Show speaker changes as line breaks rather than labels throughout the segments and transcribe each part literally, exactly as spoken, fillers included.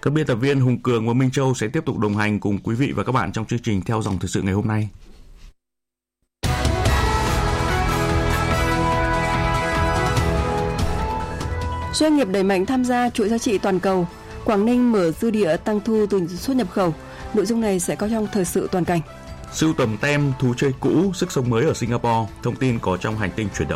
Các biên tập viên Hùng Cường và Minh Châu sẽ tiếp tục đồng hành cùng quý vị và các bạn trong chương trình Theo dòng thời sự ngày hôm nay.
Doanh nghiệp đẩy mạnh tham gia chuỗi giá trị toàn cầu. Quảng Ninh mở dư địa tăng thu từ xuất nhập khẩu. Nội dung này sẽ có trong thời sự toàn cảnh.
Sưu tầm tem thú chơi cũ, sức sống mới ở Singapore. Thông tin có trong hành tinh chuyển động.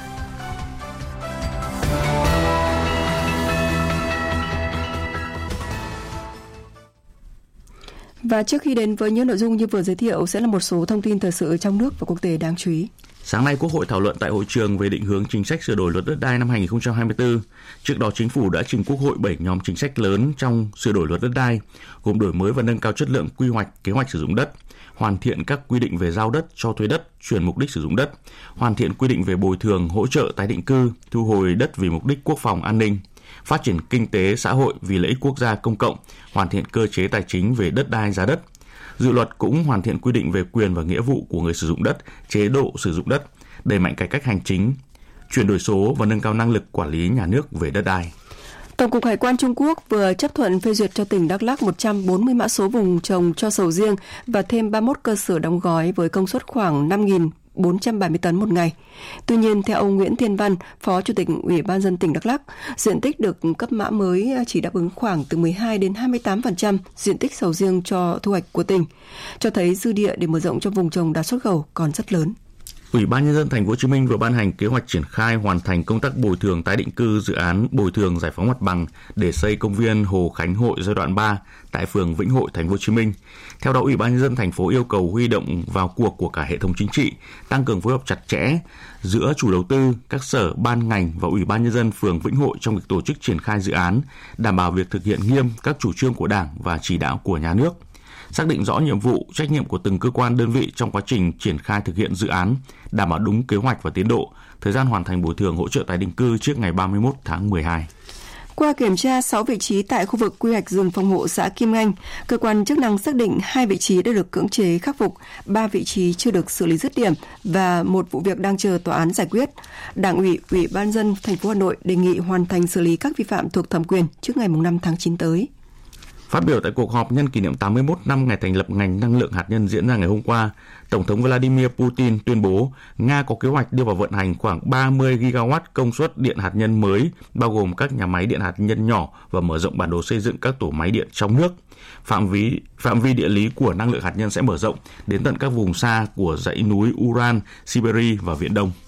Và trước khi đến với những nội dung như vừa giới thiệu sẽ là một số thông tin thời sự trong nước và quốc tế đáng chú ý.
Sáng nay, Quốc hội thảo luận tại hội trường về định hướng chính sách sửa đổi luật đất đai năm hai không hai tư. Trước đó, Chính phủ đã trình Quốc hội bảy nhóm chính sách lớn trong sửa đổi luật đất đai, gồm đổi mới và nâng cao chất lượng quy hoạch, kế hoạch sử dụng đất, hoàn thiện các quy định về giao đất, cho thuê đất, chuyển mục đích sử dụng đất, hoàn thiện quy định về bồi thường, hỗ trợ tái định cư, thu hồi đất vì mục đích quốc phòng an ninh, phát triển kinh tế xã hội vì lợi ích quốc gia công cộng, hoàn thiện cơ chế tài chính về đất đai, giá đất. Dự luật cũng hoàn thiện quy định về quyền và nghĩa vụ của người sử dụng đất, chế độ sử dụng đất, đẩy mạnh cải cách hành chính, chuyển đổi số và nâng cao năng lực quản lý nhà nước về đất đai.
Tổng cục Hải quan Trung Quốc vừa chấp thuận phê duyệt cho tỉnh Đắk Lắk một trăm bốn mươi mã số vùng trồng cho sầu riêng và thêm ba mươi mốt cơ sở đóng gói với công suất khoảng năm nghìn bốn trăm bảy mươi tấn một ngày. Tuy nhiên, theo ông Nguyễn Thiên Văn, Phó Chủ tịch Ủy ban nhân dân tỉnh Đắk Lắk, diện tích được cấp mã mới chỉ đáp ứng khoảng từ mười hai đến hai mươi tám phần trăm diện tích sầu riêng cho thu hoạch của tỉnh, cho thấy dư địa để mở rộng cho vùng trồng đạt xuất khẩu còn rất lớn.
Ủy ban nhân dân Thành phố Hồ Chí Minh vừa ban hành kế hoạch triển khai hoàn thành công tác bồi thường tái định cư dự án bồi thường giải phóng mặt bằng để xây công viên Hồ Khánh Hội giai đoạn ba tại phường Vĩnh Hội, Thành phố Hồ Chí Minh. Theo đó, Ủy ban nhân dân thành phố yêu cầu huy động vào cuộc của cả hệ thống chính trị, tăng cường phối hợp chặt chẽ giữa chủ đầu tư, các sở, ban ngành và Ủy ban nhân dân phường Vĩnh Hội trong việc tổ chức triển khai dự án, đảm bảo việc thực hiện nghiêm các chủ trương của Đảng và chỉ đạo của nhà nước. Xác định rõ nhiệm vụ, trách nhiệm của từng cơ quan đơn vị trong quá trình triển khai thực hiện dự án, đảm bảo đúng kế hoạch và tiến độ, thời gian hoàn thành bồi thường hỗ trợ tái định cư trước ngày ba mươi mốt tháng mười hai.
Qua kiểm tra sáu vị trí tại khu vực quy hoạch rừng phòng hộ xã Kim Anh, cơ quan chức năng xác định hai vị trí đã được cưỡng chế khắc phục, ba vị trí chưa được xử lý dứt điểm và một vụ việc đang chờ tòa án giải quyết. Đảng ủy, Ủy ban nhân dân thành phố Hà Nội đề nghị hoàn thành xử lý các vi phạm thuộc thẩm quyền trước ngày năm tháng chín tới.
Phát biểu tại cuộc họp nhân kỷ niệm tám mươi mốt năm ngày thành lập ngành năng lượng hạt nhân diễn ra ngày hôm qua, Tổng thống Vladimir Putin tuyên bố Nga có kế hoạch đưa vào vận hành khoảng ba mươi gigawatt công suất điện hạt nhân mới, bao gồm các nhà máy điện hạt nhân nhỏ và mở rộng bản đồ xây dựng các tổ máy điện trong nước. Phạm vi, phạm vi địa lý của năng lượng hạt nhân sẽ mở rộng đến tận các vùng xa của dãy núi Uran, Siberia và Viễn Đông.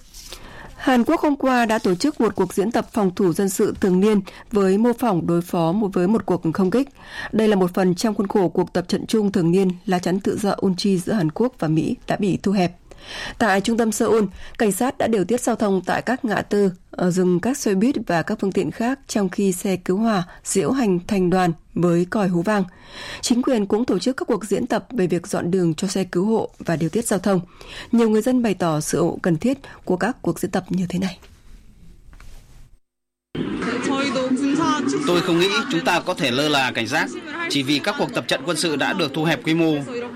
Hàn Quốc hôm qua đã tổ chức một cuộc diễn tập phòng thủ dân sự thường niên với mô phỏng đối phó với một cuộc không kích. Đây là một phần trong khuôn khổ cuộc tập trận chung thường niên lá chắn tự do Unchi giữa Hàn Quốc và Mỹ đã bị thu hẹp. Tại trung tâm Seoul, cảnh sát đã điều tiết giao thông tại các ngã tư, dừng các xe buýt và các phương tiện khác trong khi xe cứu hỏa diễu hành thành đoàn với còi hú vang. Chính quyền cũng tổ chức các cuộc diễn tập về việc dọn đường cho xe cứu hộ và điều tiết giao thông. Nhiều người dân bày tỏ sự ủng hộ cần thiết của các cuộc diễn tập như thế này.
Tôi không nghĩ chúng ta có thể lơ là cảnh giác chỉ vì các cuộc tập trận quân sự đã được thu hẹp quy mô.